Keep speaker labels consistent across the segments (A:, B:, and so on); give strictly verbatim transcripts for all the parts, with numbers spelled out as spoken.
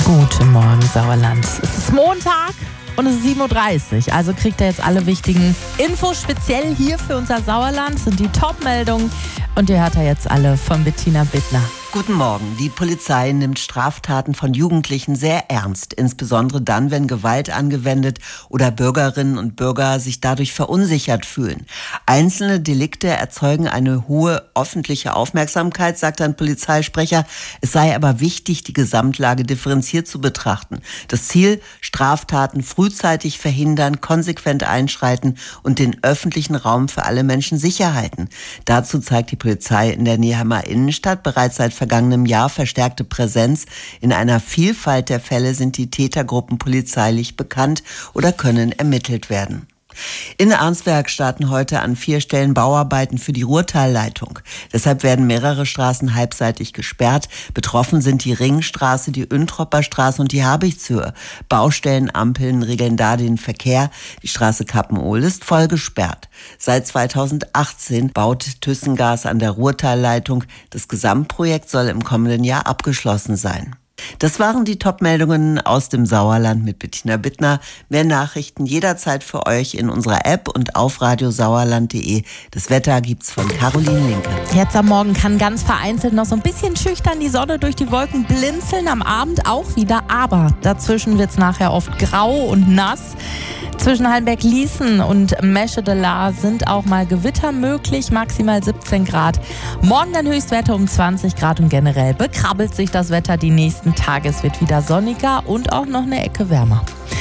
A: Guten Morgen, Sauerland. Es ist Montag und es ist sieben Uhr dreißig. Also kriegt ihr jetzt alle wichtigen Infos. Speziell hier für unser Sauerland sind die Top-Meldungen. Und ihr hört ja jetzt alle von Bettina Bittner.
B: Guten Morgen. Die Polizei nimmt Straftaten von Jugendlichen sehr ernst, insbesondere dann, wenn Gewalt angewendet oder Bürgerinnen und Bürger sich dadurch verunsichert fühlen. Einzelne Delikte erzeugen eine hohe öffentliche Aufmerksamkeit, sagt ein Polizeisprecher. Es sei aber wichtig, die Gesamtlage differenziert zu betrachten. Das Ziel: Straftaten frühzeitig verhindern, konsequent einschreiten und den öffentlichen Raum für alle Menschen sicher halten. Dazu zeigt die Polizei in der Neheimer Innenstadt bereits seit vergangenem Jahr verstärkte Präsenz. In einer Vielfalt der Fälle sind die Tätergruppen polizeilich bekannt oder können ermittelt werden. In Arnsberg starten heute an vier Stellen Bauarbeiten für die Ruhrtalleitung. Deshalb werden mehrere Straßen halbseitig gesperrt. Betroffen sind die Ringstraße, die Üntropper Straße und die Habichtshöhe. Baustellenampeln regeln da den Verkehr. Die Straße Kappenohl ist voll gesperrt. Seit zweitausendachtzehn baut Thyssengas an der Ruhrtalleitung. Das Gesamtprojekt soll im kommenden Jahr abgeschlossen sein. Das waren die Top-Meldungen aus dem Sauerland mit Bettina Bittner. Mehr Nachrichten jederzeit für euch in unserer App und auf radiosauerland punkt de. Das Wetter gibt's von Caroline Linke.
A: Jetzt am Morgen kann ganz vereinzelt noch so ein bisschen schüchtern die Sonne durch die Wolken blinzeln, am Abend auch wieder, aber dazwischen wird's nachher oft grau und nass. Zwischen Hallenberg-Ließen und Meschede-Lahr sind auch mal Gewitter möglich, maximal siebzehn Grad. Morgen dann Höchstwerte um zwanzig Grad und generell bekrabbelt sich das Wetter die nächsten Tage. Es wird wieder sonniger und auch noch eine Ecke wärmer.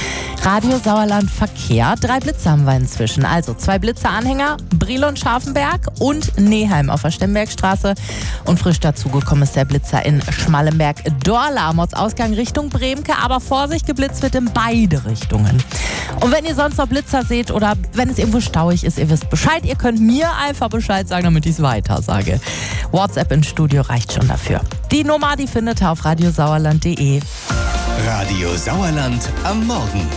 A: Radio Sauerland Verkehr. Drei Blitze haben wir inzwischen. Also zwei Blitzeanhänger, Brilon Scharfenberg und Neheim auf der Stembergstraße. Und frisch dazugekommen ist der Blitzer in Schmallenberg-Dorla, Mordsausgang Richtung Bremke. Aber Vorsicht, geblitzt wird in beide Richtungen. Und wenn ihr sonst noch Blitzer seht oder wenn es irgendwo stauig ist, ihr wisst Bescheid. Ihr könnt mir einfach Bescheid sagen, damit ich es weiter sage. WhatsApp ins Studio reicht schon dafür. Die Nummer, die findet ihr auf radiosauerland punkt de.
C: Radio Sauerland am Morgen.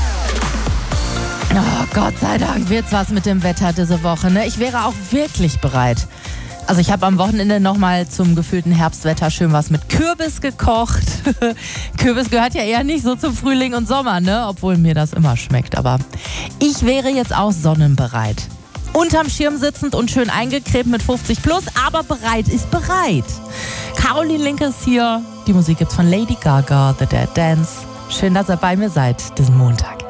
A: Oh, Gott sei Dank wird's was mit dem Wetter diese Woche. Ne? Ich wäre auch wirklich bereit. Also ich habe am Wochenende nochmal zum gefühlten Herbstwetter schön was mit Kürbis gekocht. Kürbis gehört ja eher nicht so zum Frühling und Sommer, ne? Obwohl mir das immer schmeckt. Aber ich wäre jetzt auch sonnenbereit. Unterm Schirm sitzend und schön eingecremt mit fünfzig plus, aber bereit ist bereit. Caroline Linke ist hier. Die Musik gibt's von Lady Gaga, The Dead Dance. Schön, dass ihr bei mir seid diesen Montag.